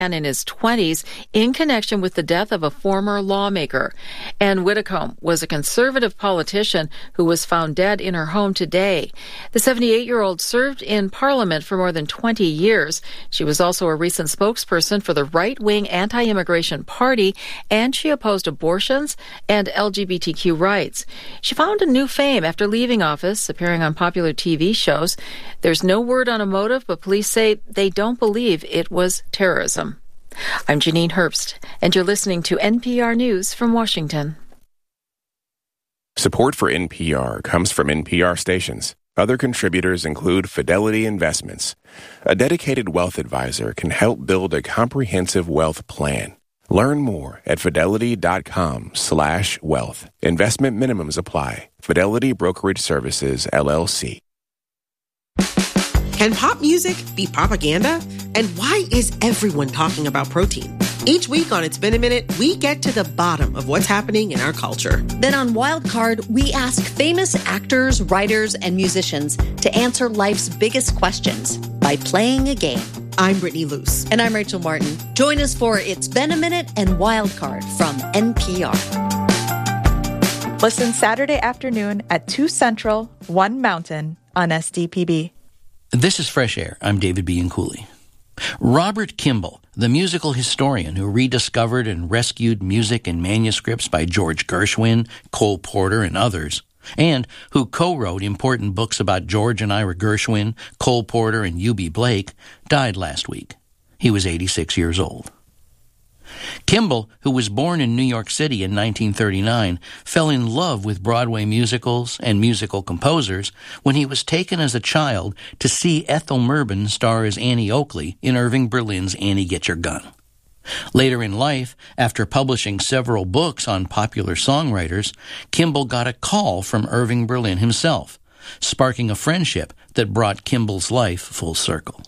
in his 20s in connection with the death of a former lawmaker. Anne Widdecombe was a conservative politician who was found dead in her home today. The 78-year-old served in Parliament for more than 20 years. She was also a recent spokesperson for the right-wing anti-immigration party, and she opposed abortions and LGBTQ rights. She found a new fame after leaving office, appearing on popular TV shows. There's no word on a motive, but police say they don't believe it was terrorism. I'm Janine Herbst, and you're listening to NPR News from Washington. Support for NPR comes from NPR stations. Other contributors include Fidelity Investments. A dedicated wealth advisor can help build a comprehensive wealth plan. Learn more at fidelity.com/wealth. Investment minimums apply. Fidelity Brokerage Services, LLC. Can pop music be propaganda? And why is everyone talking about protein? Each week on It's Been a Minute, we get to the bottom of what's happening in our culture. Then on Wildcard, we ask famous actors, writers, and musicians to answer life's biggest questions by playing a game. I'm Brittany Luce. And I'm Rachel Martin. Join us for It's Been a Minute and Wildcard from NPR. Listen Saturday afternoon at 2 Central, 1 Mountain on SDPB. This is Fresh Air. I'm David B. Cooley. Robert Kimball, the musical historian who rediscovered and rescued music and manuscripts by George Gershwin, Cole Porter, and others, and who co-wrote important books about George and Ira Gershwin, Cole Porter, and U.B. Blake, died last week. He was 86 years old. Kimball, who was born in New York City in 1939, fell in love with Broadway musicals and musical composers when he was taken as a child to see Ethel Merman star as Annie Oakley in Irving Berlin's Annie Get Your Gun. Later in life, after publishing several books on popular songwriters, Kimball got a call from Irving Berlin himself, sparking a friendship that brought Kimball's life full circle.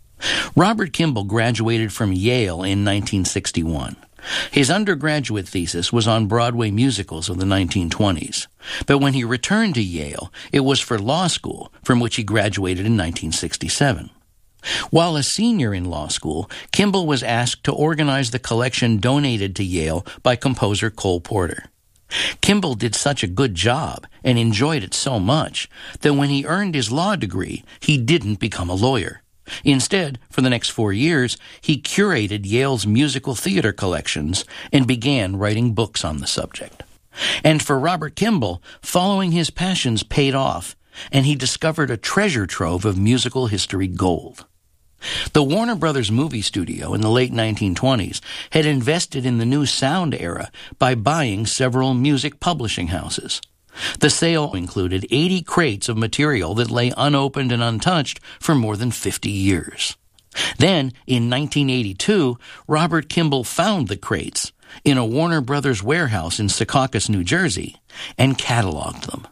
Robert Kimball graduated from Yale in 1961. His undergraduate thesis was on Broadway musicals of the 1920s, but when he returned to Yale, it was for law school, from which he graduated in 1967. While a senior in law school, Kimball was asked to organize the collection donated to Yale by composer Cole Porter. Kimball did such a good job and enjoyed it so much that when he earned his law degree, he didn't become a lawyer. Instead, for the next 4 years, he curated Yale's musical theater collections and began writing books on the subject. And for Robert Kimball, following his passions paid off, and he discovered a treasure trove of musical history gold. The Warner Brothers movie studio in the late 1920s had invested in the new sound era by buying several music publishing houses. The sale included 80 crates of material that lay unopened and untouched for more than 50 years. Then, in 1982, Robert Kimball found the crates in a Warner Brothers warehouse in Secaucus, New Jersey, and cataloged them.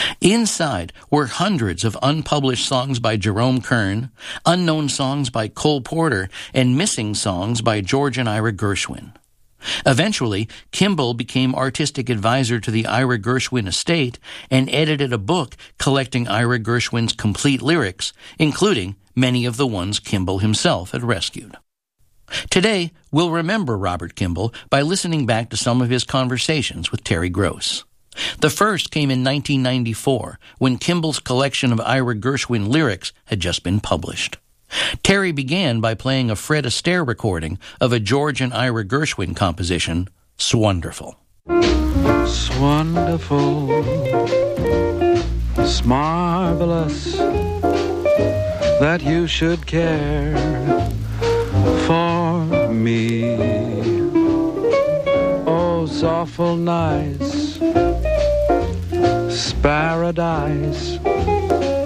Inside were hundreds of unpublished songs by Jerome Kern, unknown songs by Cole Porter, and missing songs by George and Ira Gershwin. Eventually, Kimball became artistic advisor to the Ira Gershwin estate and edited a book collecting Ira Gershwin's complete lyrics, including many of the ones Kimball himself had rescued. Today, we'll remember Robert Kimball by listening back to some of his conversations with Terry Gross. The first came in 1994, when Kimball's collection of Ira Gershwin lyrics had just been published. Terry began by playing a Fred Astaire recording of a George and Ira Gershwin composition, "Swonderful." Swonderful, marvelous that you should care for me. Oh, it's awful nice, paradise.